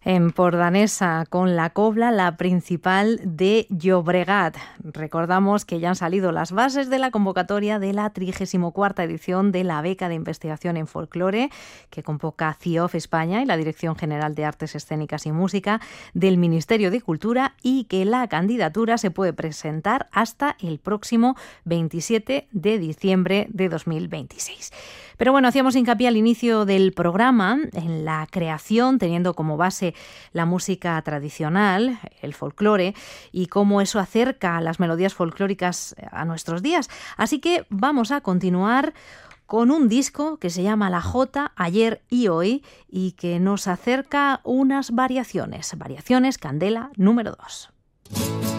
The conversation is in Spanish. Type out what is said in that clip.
empordanesa con la cobla, la principal de Llobregat. Recordamos que ya han salido las bases de la convocatoria de la 34ª edición de la beca de investigación en folclore que convoca CIOF España y la Dirección General de Artes Escénicas y Música del Ministerio de Cultura, y que la candidatura se puede presentar hasta el próximo 27 de diciembre de 2026. Pero bueno, hacíamos hincapié al inicio del programa en la creación, teniendo como base la música tradicional, el folclore, y cómo eso acerca a las melodías folclóricas a nuestros días. Así que vamos a continuar con un disco que se llama La Jota, Ayer y Hoy, y que nos acerca unas variaciones. Variaciones Candela número 2.